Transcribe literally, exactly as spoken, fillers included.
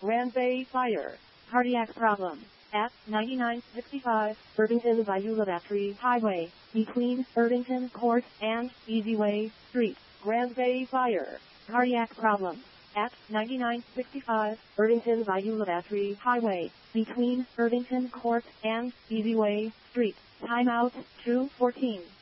Grand Bay Fire. Cardiac problem. At ninety-nine sixty-five Irvington Beulah Battery Highway, between Irvington Court and Easyway Street. Grand Bay Fire. Cardiac problem. At ninety-nine sixty-five Irvington Beulah Battery Highway, between Irvington Court and Easyway Street. Timeout two fourteen.